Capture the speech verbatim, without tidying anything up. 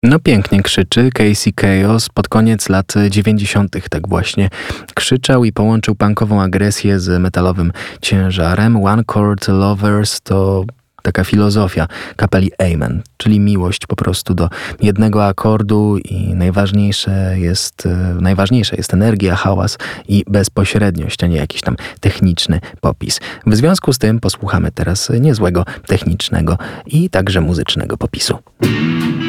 No pięknie krzyczy Casey Chaos pod koniec lat dziewięćdziesiątych tak właśnie krzyczał i połączył punkową agresję z metalowym ciężarem. One Chord Lovers to taka filozofia kapeli Amen, czyli miłość po prostu do jednego akordu i najważniejsze jest, najważniejsza jest energia, hałas i bezpośredniość, a nie jakiś tam techniczny popis. W związku z tym posłuchamy teraz niezłego technicznego i także muzycznego popisu.